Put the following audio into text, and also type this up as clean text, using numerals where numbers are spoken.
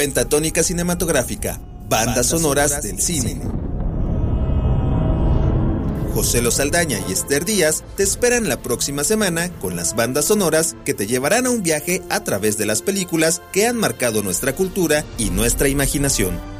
Pentatónica Cinematográfica, bandas sonoras del cine. José Lo Saldaña y Esther Díaz te esperan la próxima semana con las bandas sonoras que te llevarán a un viaje a través de las películas que han marcado nuestra cultura y nuestra imaginación.